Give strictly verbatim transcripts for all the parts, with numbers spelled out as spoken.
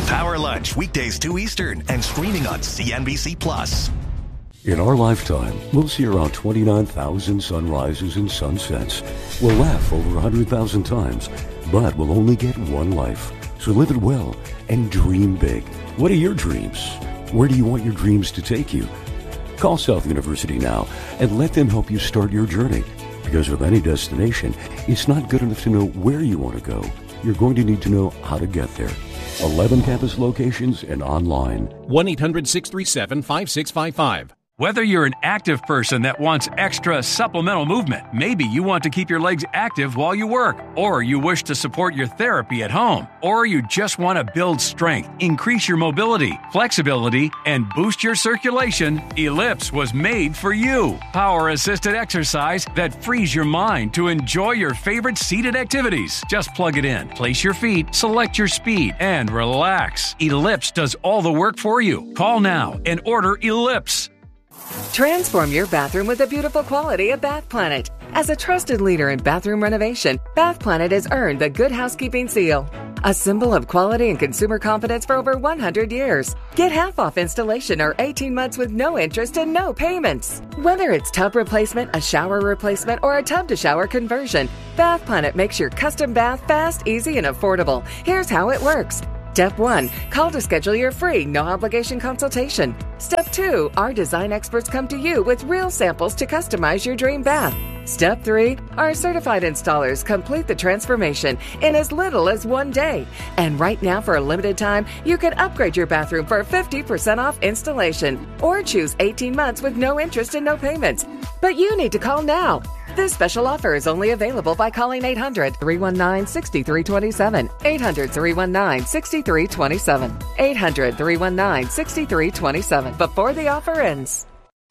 Power Lunch, weekdays two Eastern and streaming on C N B C Plus. In our lifetime, we'll see around twenty-nine thousand sunrises and sunsets. We'll laugh over one hundred thousand times, but we'll only get one life. So live it well and dream big. What are your dreams? Where do you want your dreams to take you? Call South University now and let them help you start your journey. Because with any destination, it's not good enough to know where you want to go. You're going to need to know how to get there. eleven campus locations and online. one eight hundred six three seven five six five five. Whether you're an active person that wants extra supplemental movement, maybe you want to keep your legs active while you work, or you wish to support your therapy at home, or you just want to build strength, increase your mobility, flexibility, and boost your circulation, Ellipse was made for you. Power-assisted exercise that frees your mind to enjoy your favorite seated activities. Just plug it in, place your feet, select your speed, and relax. Ellipse does all the work for you. Call now and order Ellipse. Transform your bathroom with the beautiful quality of Bath Planet. As a trusted leader in bathroom renovation, Bath Planet has earned the Good Housekeeping seal, a symbol of quality and consumer confidence for over one hundred years. Get half off installation or eighteen months with no interest and no payments. Whether it's tub replacement, a shower replacement, or a tub-to-shower conversion, Bath Planet makes your custom bath fast, easy, and affordable. Here's how it works. Step one, call to schedule your free, no-obligation consultation. Step two, our design experts come to you with real samples to customize your dream bath. Step three, our certified installers complete the transformation in as little as one day. And right now, for a limited time, you can upgrade your bathroom for fifty percent off installation or choose eighteen months with no interest and no payments. But you need to call now. This special offer is only available by calling eight hundred, three one nine, six three two seven, eight hundred, three one nine, six three two seven, eight hundred, three one nine, six three two seven before the offer ends.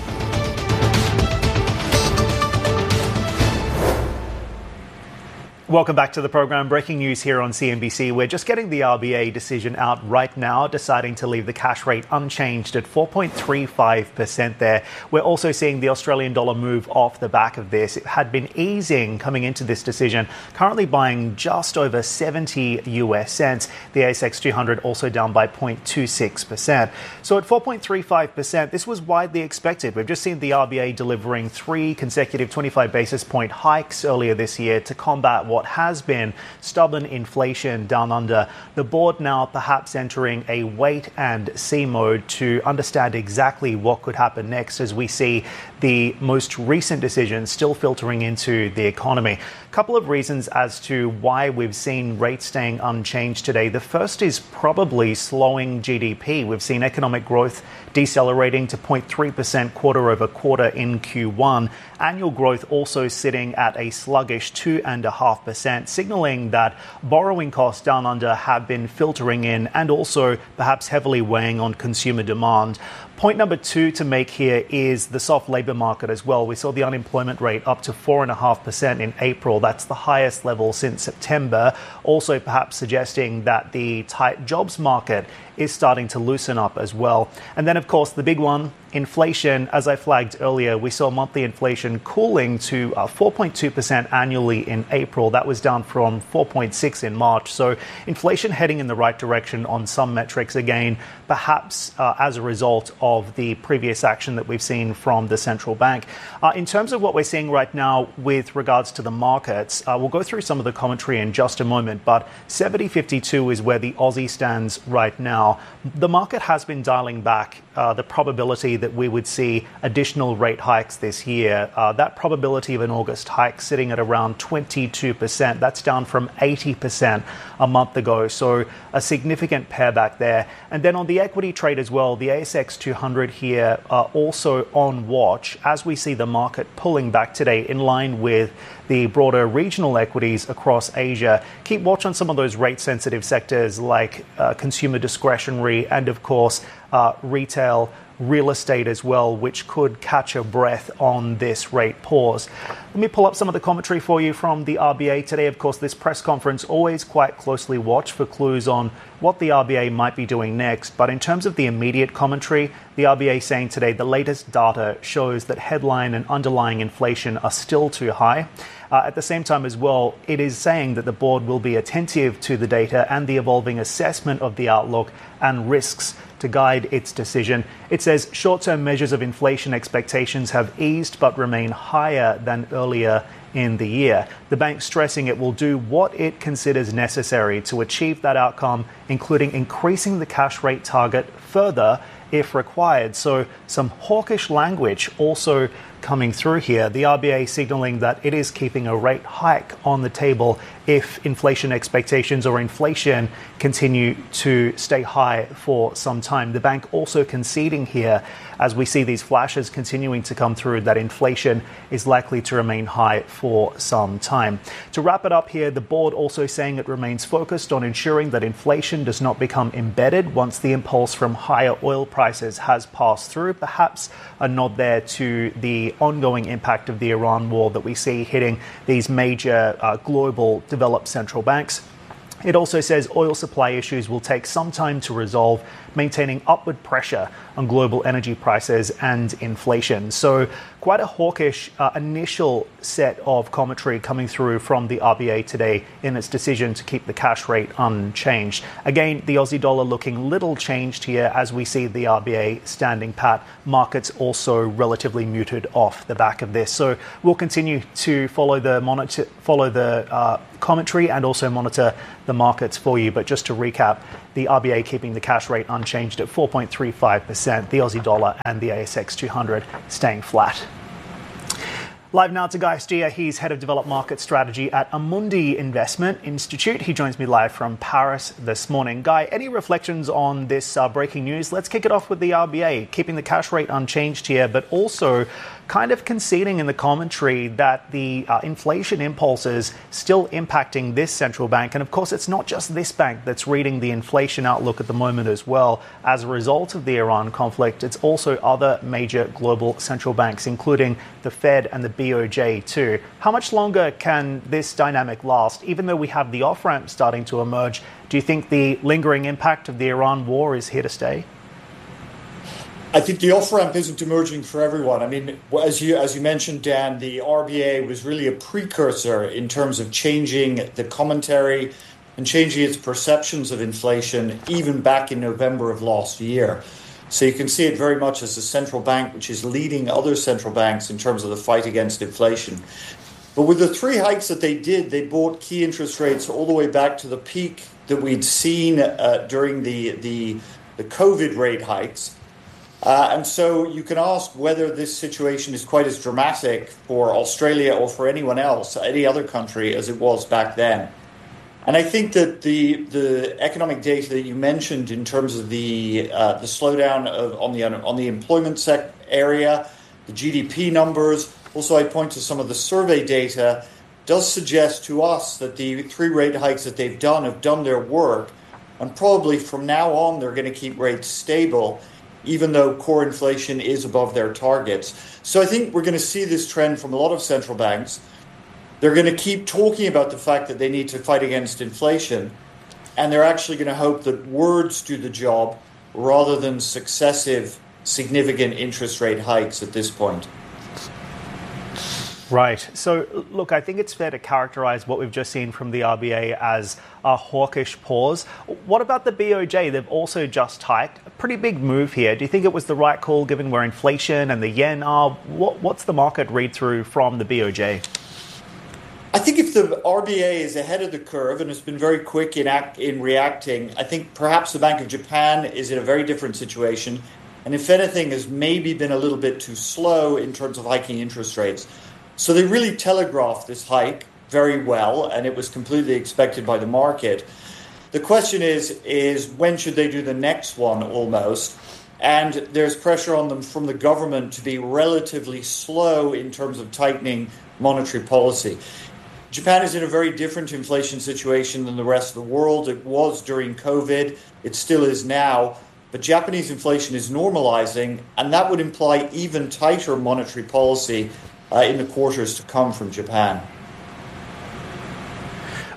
Welcome back to the program. Breaking news here on C N B C. We're just getting the R B A decision out right now, deciding to leave the cash rate unchanged at four point three five percent there. We're also seeing the Australian dollar move off the back of this. It had been easing coming into this decision, currently buying just over seventy U S cents. The A S X two hundred also down by zero point two six percent. So at four point three five percent, this was widely expected. We've just seen the R B A delivering three consecutive twenty-five basis point hikes earlier this year to combat what What has been stubborn inflation down under. The board now perhaps entering a wait and see mode to understand exactly what could happen next as we see the most recent decisions still filtering into the economy. A couple of reasons as to why we've seen rates staying unchanged today. The first is probably slowing G D P. We've seen economic growth decelerating to zero point three percent quarter over quarter in Q one. Annual growth also sitting at a sluggish two point five percent, signaling that borrowing costs down under have been filtering in and also perhaps heavily weighing on consumer demand. Point number two to make here is the soft labour market as well. We saw the unemployment rate up to four point five percent in April. That's the highest level since September. Also perhaps suggesting that the tight jobs market is starting to loosen up as well. And then, of course, the big one, inflation. As I flagged earlier, we saw monthly inflation cooling to uh, four point two percent annually in April. That was down from four point six in March. So inflation heading in the right direction on some metrics again, perhaps uh, as a result of the previous action that we've seen from the central bank. Uh, in terms of what we're seeing right now with regards to the markets, uh, we'll go through some of the commentary in just a moment, but seventy fifty-two is where the Aussie stands right now. The market has been dialing back uh, the probability that we would see additional rate hikes this year. Uh, that probability of an August hike sitting at around twenty-two percent. That's down from eighty percent a month ago. So a significant pair back there. And then on the equity trade as well, the A S X two hundred here uh, also on watch as we see the market pulling back today in line with the broader regional equities across Asia. Keep watch on some of those rate-sensitive sectors like uh, consumer discretionary and, of course, uh, retail, real estate as well, which could catch a breath on this rate pause. Let me pull up some of the commentary for you from the R B A today. Of course, this press conference always quite closely watched for clues on what the R B A might be doing next. But in terms of the immediate commentary, The R B A saying today the latest data shows that headline and underlying inflation are still too high. Uh, at the same time as well, it is saying that the board will be attentive to the data and the evolving assessment of the outlook and risks to guide its decision. It says short-term measures of inflation expectations have eased but remain higher than earlier in the year. The bank stressing it will do what it considers necessary to achieve that outcome, including increasing the cash rate target further if required. So some hawkish language also coming through here. The R B A signaling that it is keeping a rate hike on the table if inflation expectations or inflation continue to stay high for some time. The bank also conceding here, as we see these flashes continuing to come through, that inflation is likely to remain high for some time. To wrap it up here, the board also saying it remains focused on ensuring that inflation does not become embedded once the impulse from higher oil prices has passed through. Perhaps a nod there to the ongoing impact of the Iran war that we see hitting these major uh, global developed central banks. It also says oil supply issues will take some time to resolve, maintaining upward pressure on global energy prices and inflation. So quite a hawkish uh, initial set of commentary coming through from the R B A today in its decision to keep the cash rate unchanged. Again, the Aussie dollar looking little changed here as we see the R B A standing pat. Markets also relatively muted off the back of this. So we'll continue to follow the monitor, follow the uh, commentary and also monitor the markets for you. But just to recap, the R B A keeping the cash rate unchanged at four point three five percent, the Aussie dollar and the A S X two hundred staying flat. Live now to Guy Stier. He's Head of Developed Market Strategy at Amundi Investment Institute. He joins me live from Paris this morning. Guy, any reflections on this uh, breaking news? Let's kick it off with the R B A, keeping the cash rate unchanged here, but also kind of conceding in the commentary that the uh, inflation impulse is still impacting this central bank. And of course, it's not just this bank that's reading the inflation outlook at the moment as well. As a result of the Iran conflict, it's also other major global central banks, including the Fed and the B O J too. How much longer can this dynamic last? Even though we have the off-ramp starting to emerge, do you think the lingering impact of the Iran war is here to stay? I think the off-ramp isn't emerging for everyone. I mean, as you as you mentioned, Dan, the R B A was really a precursor in terms of changing the commentary and changing its perceptions of inflation even back in November of last year. So you can see it very much as a central bank which is leading other central banks in terms of the fight against inflation. But with the three hikes that they did, they brought key interest rates all the way back to the peak that we'd seen uh, during the, the, the COVID rate hikes. Uh, and so you can ask whether this situation is quite as dramatic for Australia or for anyone else, any other country, as it was back then. And I think that the the economic data that you mentioned in terms of the uh, the slowdown of, on the on the employment sec area, the G D P numbers, also I point to some of the survey data, does suggest to us that the three rate hikes that they've done have done their work, and probably from now on they're going to keep rates stable, even though core inflation is above their targets. So I think we're going to see this trend from a lot of central banks. They're going to keep talking about the fact that they need to fight against inflation, and they're actually going to hope that words do the job rather than successive significant interest rate hikes at this point. Right. So, look, I think it's fair to characterize what we've just seen from the R B A as a hawkish pause. What about the B O J? They've also just hiked. A pretty big move here. Do you think it was the right call given where inflation and the yen are? What, what's the market read through from the B O J? I think if the R B A is ahead of the curve and has been very quick in act, in reacting, I think perhaps the Bank of Japan is in a very different situation, and if anything has maybe been a little bit too slow in terms of hiking interest rates. So they really telegraphed this hike very well, and it was completely expected by the market. The question is, is when should they do the next one almost? And there's pressure on them from the government to be relatively slow in terms of tightening monetary policy. Japan is in a very different inflation situation than the rest of the world. It was during COVID. It still is now. But Japanese inflation is normalizing, and that would imply even tighter monetary policy uh, in the quarters to come from Japan.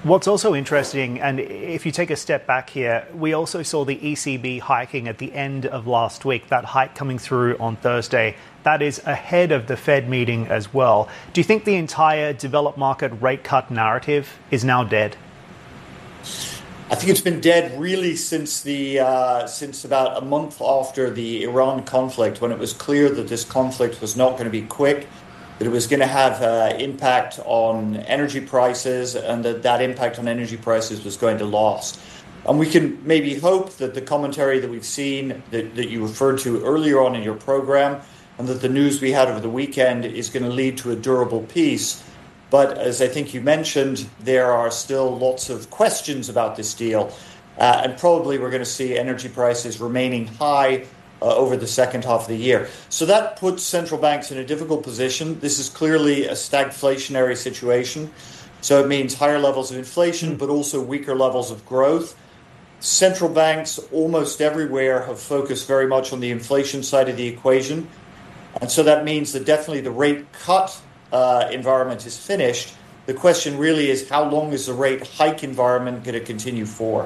What's also interesting, and if you take a step back here, we also saw the E C B hiking at the end of last week, that hike coming through on Thursday. That is ahead of the Fed meeting as well. Do you think the entire developed market rate cut narrative is now dead? I think it's been dead really since the uh, since about a month after the Iran conflict, when it was clear that this conflict was not going to be quick, that it was going to have uh, impact on energy prices, and that that impact on energy prices was going to last. And we can maybe hope that the commentary that we've seen, that, that you referred to earlier on in your program, and that the news we had over the weekend is going to lead to a durable peace. But as I think you mentioned, there are still lots of questions about this deal. Uh, and probably we're going to see energy prices remaining high uh, over the second half of the year. So that puts central banks in a difficult position. This is clearly a stagflationary situation. So it means higher levels of inflation, but also weaker levels of growth. Central banks almost everywhere have focused very much on the inflation side of the equation. And so that means that definitely the rate cut uh, environment is finished. The question really is, how long is the rate hike environment going to continue for?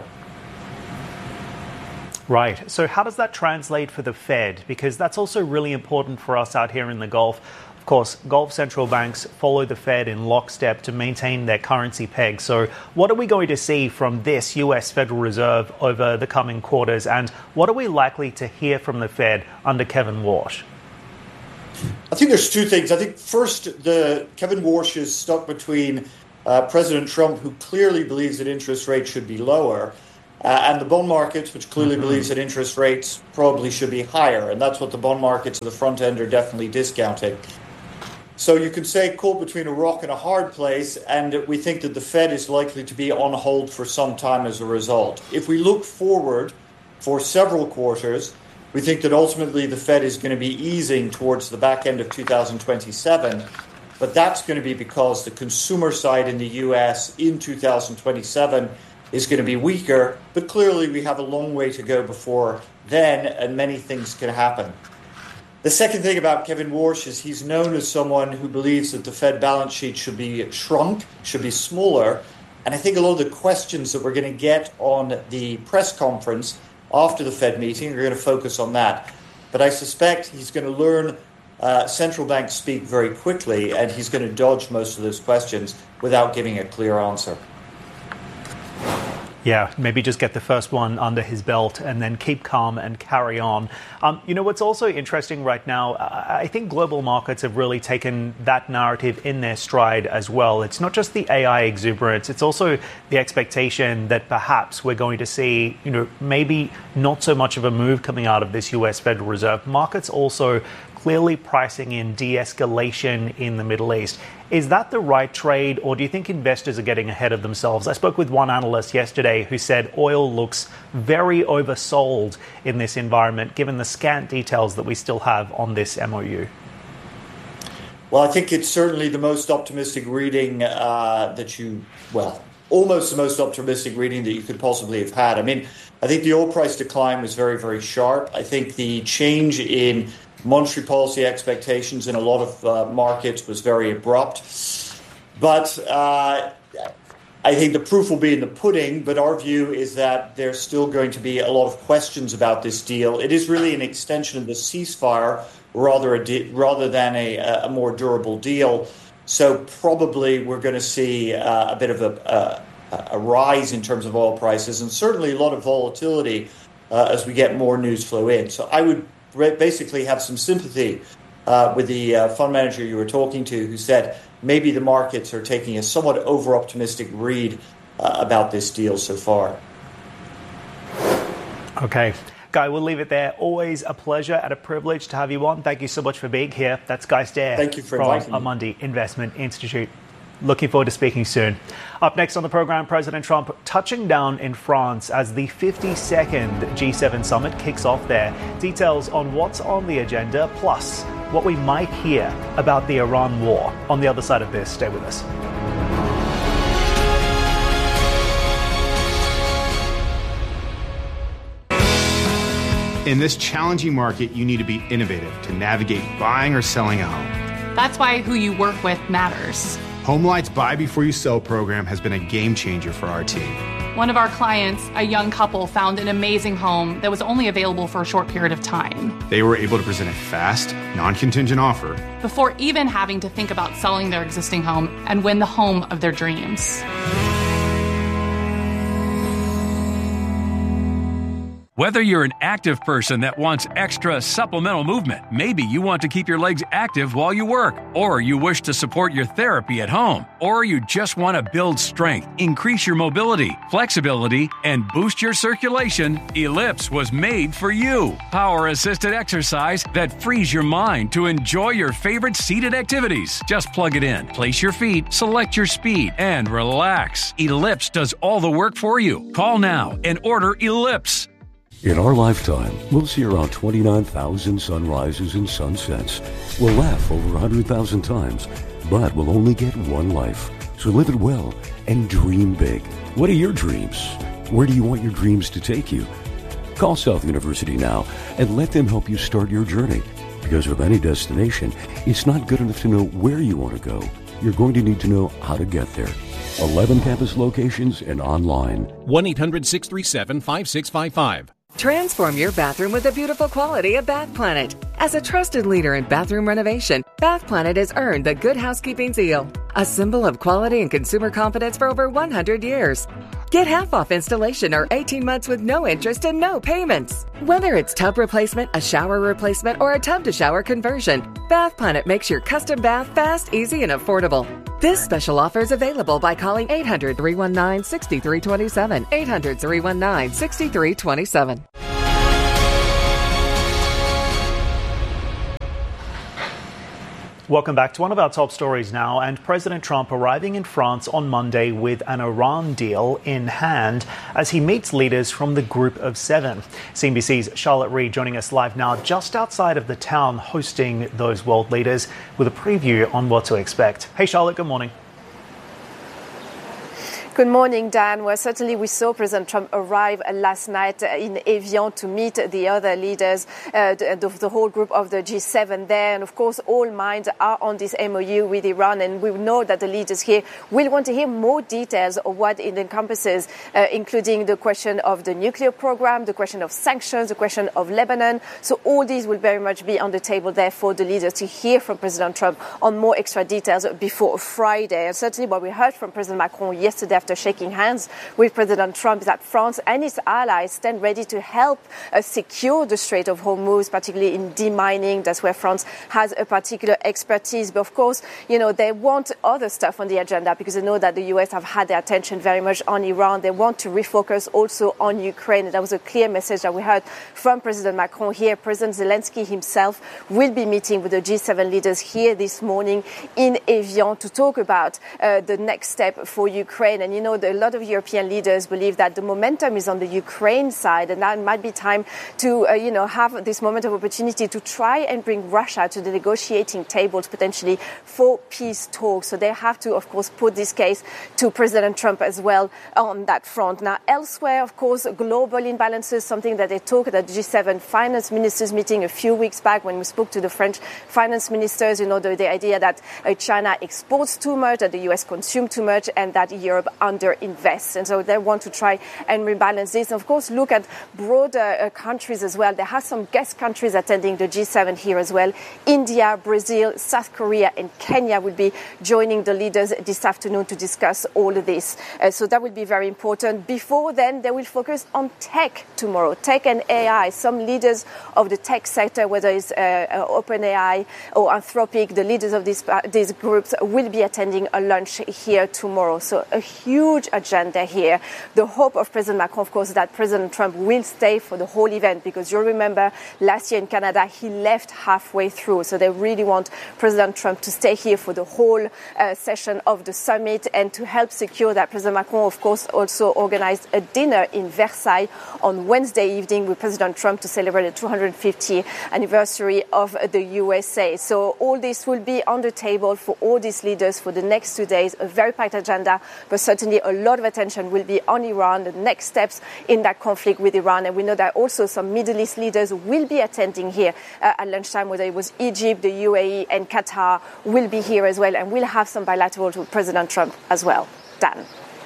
Right. So how does that translate for the Fed? Because that's also really important for us out here in the Gulf. Of course, Gulf central banks follow the Fed in lockstep to maintain their currency peg. So what are we going to see from this U S Federal Reserve over the coming quarters? And what are we likely to hear from the Fed under Kevin Warsh? I think there's two things. I think first, the Kevin Warsh is stuck between uh, President Trump, who clearly believes that interest rates should be lower, uh, and the bond markets, which clearly mm-hmm. believes that interest rates probably should be higher. And that's what the bond markets at the front end are definitely discounting. So you can say caught between a rock and a hard place, and we think that the Fed is likely to be on hold for some time as a result. If we look forward for several quarters, we think that ultimately the Fed is going to be easing towards the back end of two thousand twenty-seven, but that's going to be because the consumer side in the U S in two thousand twenty-seven is going to be weaker, but clearly we have a long way to go before then, and many things can happen. The second thing about Kevin Warsh is he's known as someone who believes that the Fed balance sheet should be shrunk, should be smaller, and I think a lot of the questions that we're going to get on the press conference after the Fed meeting are going to focus on that. But I suspect he's going to learn uh, central banks speak very quickly, and he's going to dodge most of those questions without giving a clear answer. Yeah, maybe just get the first one under his belt and then keep calm and carry on. Um, you know, what's also interesting right now, I think global markets have really taken that narrative in their stride as well. It's not just the A I exuberance, it's also the expectation that perhaps we're going to see, you know, maybe not so much of a move coming out of this U S Federal Reserve. Markets also clearly pricing in de-escalation in the Middle East. Is that the right trade, or do you think investors are getting ahead of themselves? I spoke with one analyst yesterday who said oil looks very oversold in this environment, given the scant details that we still have on this M O U. Well, I think it's certainly the most optimistic reading uh, that you, well, almost the most optimistic reading that you could possibly have had. I mean, I think the oil price decline was very, very sharp. I think the change in monetary policy expectations in a lot of uh, markets was very abrupt. But uh, I think the proof will be in the pudding, but our view is that there's still going to be a lot of questions about this deal. It is really an extension of the ceasefire rather, a de- rather than a, a more durable deal. So probably we're going to see uh, a bit of a, a, a rise in terms of oil prices, and certainly a lot of volatility uh, as we get more news flow in. So I would basically have some sympathy uh, with the uh, fund manager you were talking to, who said maybe the markets are taking a somewhat over-optimistic read uh, about this deal so far. Okay. Guy, we'll leave it there. Always a pleasure and a privilege to have you on. Thank you so much for being here. That's Guy Stair Thank you for from inviting me. Amundi Investment Institute. Looking forward to speaking soon. Up next on the program, President Trump touching down in France as the fifty-second G seven summit kicks off there. Details on what's on the agenda, plus what we might hear about the Iran war. On the other side of this, stay with us. In this challenging market, you need to be innovative to navigate buying or selling a home. That's why who you work with matters. HomeLight's Buy Before You Sell program has been a game changer for our team. One of our clients, a young couple, found an amazing home that was only available for a short period of time. They were able to present a fast, non-contingent offer before even having to think about selling their existing home and win the home of their dreams. Whether you're an active person that wants extra supplemental movement, maybe you want to keep your legs active while you work, or you wish to support your therapy at home, or you just want to build strength, increase your mobility, flexibility, and boost your circulation, Ellipse was made for you. Power-assisted exercise that frees your mind to enjoy your favorite seated activities. Just plug it in, place your feet, select your speed, and relax. Ellipse does all the work for you. Call now and order Ellipse. In our lifetime, we'll see around twenty-nine thousand sunrises and sunsets. We'll laugh over one hundred thousand times, but we'll only get one life. So live it well and dream big. What are your dreams? Where do you want your dreams to take you? Call South University now and let them help you start your journey. Because with any destination, it's not good enough to know where you want to go. You're going to need to know how to get there. eleven campus locations and online. one eight hundred six three seven five six five five. Transform your bathroom with the beautiful quality of Bath Planet. As a trusted leader in bathroom renovation, Bath Planet has earned the Good Housekeeping Seal, a symbol of quality and consumer confidence for over one hundred years. Get half off installation or eighteen months with no interest and no payments. Whether it's tub replacement, a shower replacement, or a tub-to-shower conversion, Bath Planet makes your custom bath fast, easy, and affordable. This special offer is available by calling eight hundred, three one nine, six three two seven, eight hundred, three one nine, six three two seven. Welcome back to one of our top stories now, and President Trump arriving in France on Monday with an Iran deal in hand as he meets leaders from the Group of Seven. C N B C's Charlotte Reed joining us live now just outside of the town hosting those world leaders with a preview on what to expect. Hey Charlotte, good morning. Good morning, Dan. Well, certainly we saw President Trump arrive last night in Evian to meet the other leaders, uh, the, the whole group of the G seven there. And of course, all minds are on this M O U with Iran. And we know that the leaders here will want to hear more details of what it encompasses, uh, including the question of the nuclear program, the question of sanctions, the question of Lebanon. So all these will very much be on the table there for the leaders to hear from President Trump on more extra details before Friday. And certainly what we heard from President Macron yesterday after shaking hands with President Trump is that France and its allies stand ready to help uh, secure the Strait of Hormuz, particularly in demining. That's where France has a particular expertise. But of course, you know, they want other stuff on the agenda because they know that the U S have had their attention very much on Iran. They want to refocus also on Ukraine. And that was a clear message that we heard from President Macron here. President Zelensky himself will be meeting with the G seven leaders here this morning in Evian to talk about uh, the next step for Ukraine. And you know, the, a lot of European leaders believe that the momentum is on the Ukraine side, and that might be time to, uh, you know, have this moment of opportunity to try and bring Russia to the negotiating tables potentially for peace talks. So they have to, of course, put this case to President Trump as well on that front. Now, elsewhere, of course, global imbalances, something that they talked at the G seven finance ministers meeting a few weeks back when we spoke to the French finance ministers, you know, the, the idea that uh, China exports too much, that the U S consumes too much, and that Europe underinvests. And so they want to try and rebalance this. And of course, look at broader uh, countries as well. There are some guest countries attending the G seven here as well. India, Brazil, South Korea, and Kenya will be joining the leaders this afternoon to discuss all of this. Uh, so that will be very important. Before then, they will focus on tech tomorrow, tech and A I. Some leaders of the tech sector, whether it's uh, OpenAI or Anthropic, the leaders of these, uh, these groups will be attending a lunch here tomorrow. So a huge agenda here. The hope of President Macron, of course, is that President Trump will stay for the whole event, because you'll remember last year in Canada, he left halfway through. So they really want President Trump to stay here for the whole uh, session of the summit, and to help secure that, President Macron, of course, also organized a dinner in Versailles on Wednesday evening with President Trump to celebrate the two hundred fiftieth anniversary of the U S A. So all this will be on the table for all these leaders for the next two days. A very packed agenda, but certainly certainly a lot of attention will be on Iran, the next steps in that conflict with Iran. And we know that also some Middle East leaders will be attending here uh, at lunchtime, whether it was Egypt, the U A E and Qatar will be here as well. And we'll have some bilaterals with President Trump as well. Dan.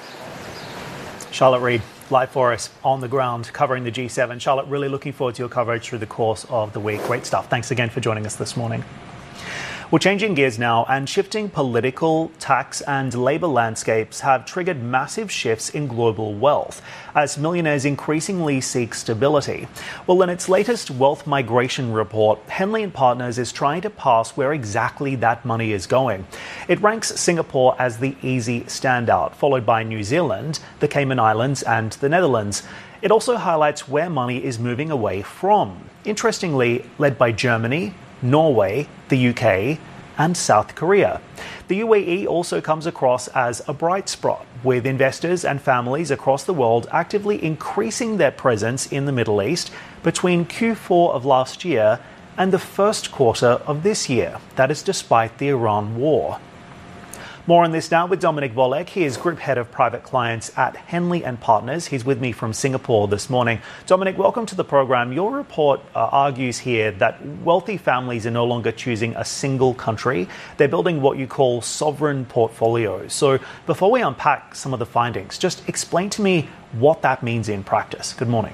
Charlotte Reid, live for us on the ground covering the G seven. Charlotte, really looking forward to your coverage through the course of the week. Great stuff. Thanks again for joining us this morning. Well, changing gears now, and shifting political, tax and labour landscapes have triggered massive shifts in global wealth as millionaires increasingly seek stability. Well, in its latest wealth migration report, Henley and Partners is trying to pass where exactly that money is going. It ranks Singapore as the easy standout, followed by New Zealand, the Cayman Islands and the Netherlands. It also highlights where money is moving away from, interestingly led by Germany, Norway, the U K and South Korea. The U A E also comes across as a bright spot, with investors and families across the world actively increasing their presence in the Middle East between Q four of last year and the first quarter of this year. That is despite the Iran war. More on this now with Dominic Volek. He is Group Head of Private Clients at Henley and Partners. He's with me from Singapore this morning. Dominic, welcome to the program. Your report uh, argues here that wealthy families are no longer choosing a single country. They're building what you call sovereign portfolios. So before we unpack some of the findings, just explain to me what that means in practice. Good morning.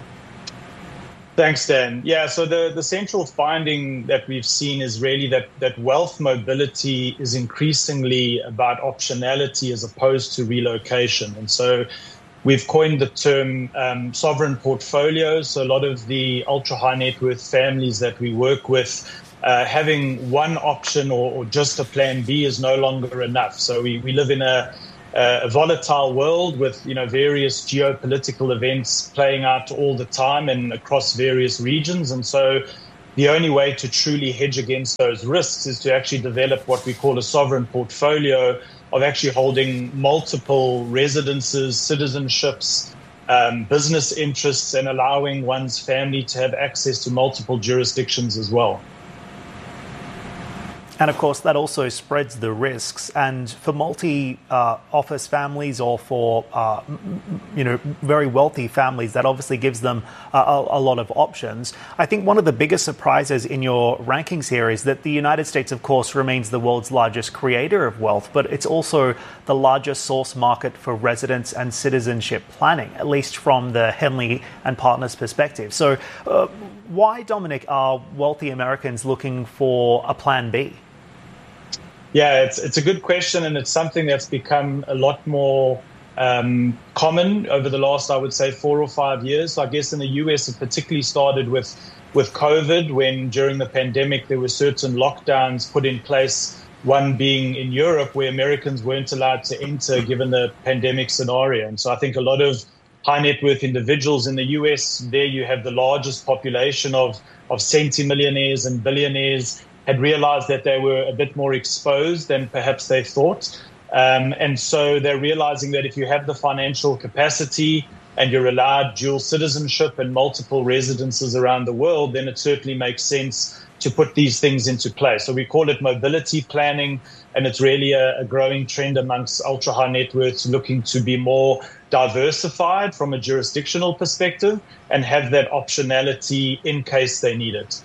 Thanks, Dan. Yeah, so the, the central finding that we've seen is really that, that wealth mobility is increasingly about optionality as opposed to relocation. And so we've coined the term um, sovereign portfolios. So a lot of the ultra-high net worth families that we work with, uh, having one option or, or just a plan B is no longer enough. So we, we live in a Uh, a volatile world with, you know, various geopolitical events playing out all the time and across various regions. And so the only way to truly hedge against those risks is to actually develop what we call a sovereign portfolio of actually holding multiple residences, citizenships, um, business interests, and allowing one's family to have access to multiple jurisdictions as well. And of course, that also spreads the risks. And for multi-office uh, families or for, uh, you know, very wealthy families, that obviously gives them uh, a, a lot of options. I think one of the biggest surprises in your rankings here is that the United States, of course, remains the world's largest creator of wealth, but it's also the largest source market for residence and citizenship planning, at least from the Henley and Partners perspective. So uh, why, Dominic, are wealthy Americans looking for a plan B? Yeah, it's it's a good question, and it's something that's become a lot more um, common over the last, I would say, four or five years. So I guess in the U S, it particularly started with, with COVID, when during the pandemic there were certain lockdowns put in place, one being in Europe where Americans weren't allowed to enter given the pandemic scenario. And so I think a lot of high net worth individuals in the U S, there you have the largest population of, of centimillionaires and billionaires, had realized that they were a bit more exposed than perhaps they thought. Um, and so they're realizing that if you have the financial capacity and you're allowed dual citizenship and multiple residences around the world, then it certainly makes sense to put these things into place. So we call it mobility planning, and it's really a, a growing trend amongst ultra-high net worths looking to be more diversified from a jurisdictional perspective and have that optionality in case they need it.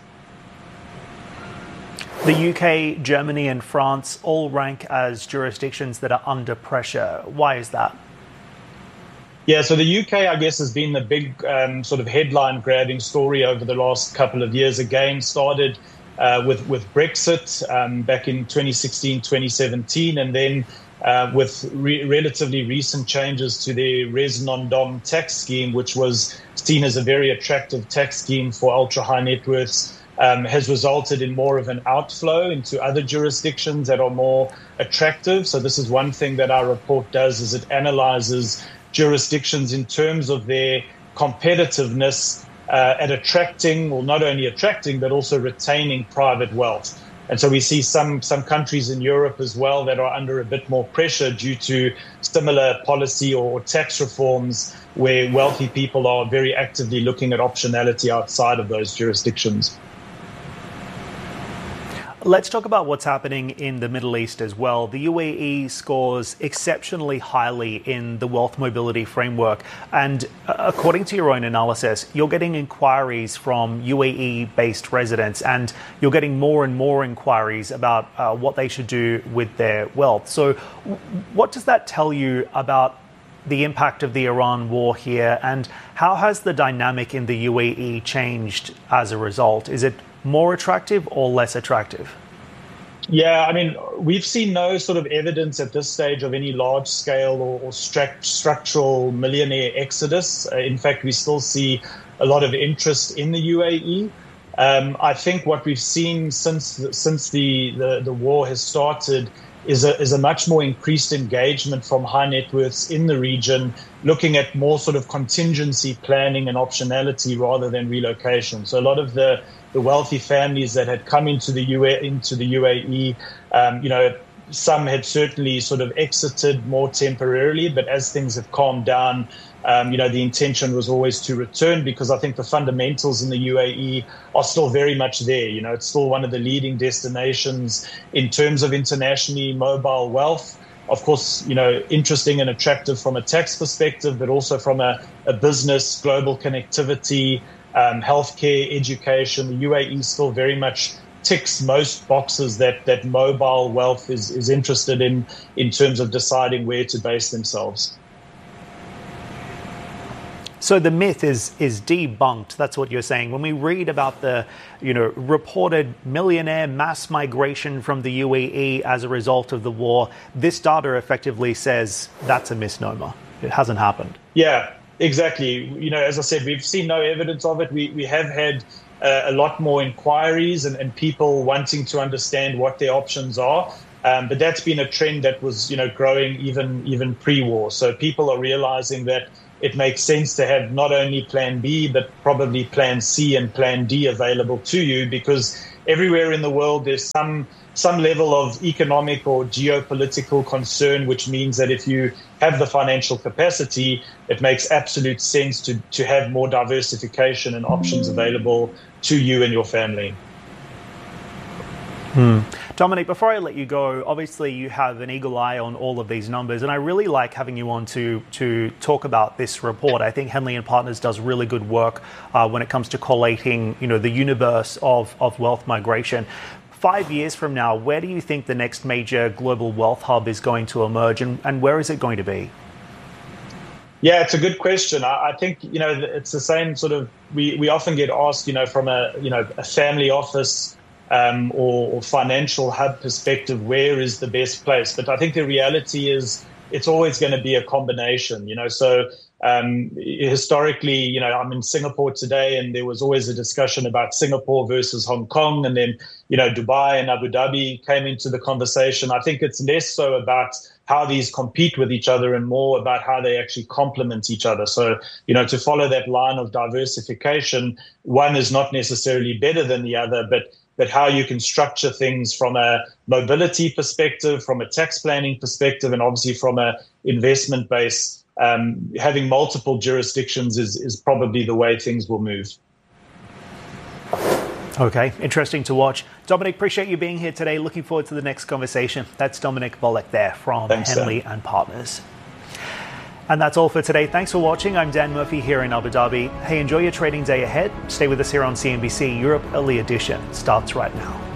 The U K, Germany and France all rank as jurisdictions that are under pressure. Why is that? Yeah, so the U K, I guess, has been the big um, sort of headline-grabbing story over the last couple of years. Again, started uh, with, with Brexit um, back in twenty sixteen, twenty seventeen, and then uh, with re- relatively recent changes to the res non-dom tax scheme, which was seen as a very attractive tax scheme for ultra-high net worths, Um, has resulted in more of an outflow into other jurisdictions that are more attractive. So this is one thing that our report does, is it analyzes jurisdictions in terms of their competitiveness uh, at attracting, well, not only attracting, but also retaining private wealth. And so we see some, some countries in Europe as well that are under a bit more pressure due to similar policy or tax reforms where wealthy people are very actively looking at optionality outside of those jurisdictions. Let's talk about what's happening in the Middle East as well. The U A E scores exceptionally highly in the wealth mobility framework. And according to your own analysis, you're getting inquiries from U A E-based residents, and you're getting more and more inquiries about uh, what they should do with their wealth. So what does that tell you about the impact of the Iran war here, and how has the dynamic in the U A E changed as a result? Is it more attractive or less attractive? Yeah, I mean, we've seen no sort of evidence at this stage of any large scale or, or stru- structural millionaire exodus. Uh, in fact, we still see a lot of interest in the U A E. Um, I think what we've seen since the, since the, the, the war has started is a, is a much more increased engagement from high net worths in the region, looking at more sort of contingency planning and optionality rather than relocation. So a lot of the, the wealthy families that had come into the U A, into the U A E, um, you know, some had certainly sort of exited more temporarily, but as things have calmed down, Um, you know, the intention was always to return, because I think the fundamentals in the U A E are still very much there. You know, it's still one of the leading destinations in terms of internationally mobile wealth. Of course, you know, interesting and attractive from a tax perspective, but also from a, a business, global connectivity, um, healthcare, education. The U A E still very much ticks most boxes that, that mobile wealth is, is interested in, in terms of deciding where to base themselves. So the myth is is debunked. That's what you're saying. When we read about the, you know, reported millionaire mass migration from the U A E as a result of the war, this data effectively says that's a misnomer. It hasn't happened. Yeah, exactly. You know, as I said, we've seen no evidence of it. We we have had uh, a lot more inquiries and, and people wanting to understand what their options are. Um, but that's been a trend that was, you know, growing even even pre-war. So people are realizing that it makes sense to have not only Plan B, but probably Plan C and Plan D available to you, because everywhere in the world there's some some level of economic or geopolitical concern, which means that if you have the financial capacity, it makes absolute sense to, to have more diversification and options available to you and your family. Hmm. Dominic, before I let you go, obviously you have an eagle eye on all of these numbers, and I really like having you on to to talk about this report. I think Henley and Partners does really good work uh, when it comes to collating, you know, the universe of, of wealth migration. Five years from now, where do you think the next major global wealth hub is going to emerge, and, and where is it going to be? Yeah, it's a good question. I, I think, you know, it's the same sort of, we, we often get asked, you know, from a, you know, a family office Um, or, or financial hub perspective, where is the best place? But I think the reality is it's always going to be a combination, you know. So um, historically, you know, I'm in Singapore today, and there was always a discussion about Singapore versus Hong Kong, and then, you know, Dubai and Abu Dhabi came into the conversation. I think it's less so about how these compete with each other and more about how they actually complement each other. So, you know, to follow that line of diversification, one is not necessarily better than the other, but but how you can structure things from a mobility perspective, from a tax planning perspective, and obviously from a investment base, um, having multiple jurisdictions is, is probably the way things will move. Okay, interesting to watch. Dominic, appreciate you being here today. Looking forward to the next conversation. That's Dominic Bolek there from Thanks, Henley Sam. and Partners. And that's all for today. Thanks for watching. I'm Dan Murphy here in Abu Dhabi. Hey, enjoy your trading day ahead. Stay with us here on C N B C. Europe Early Edition starts right now.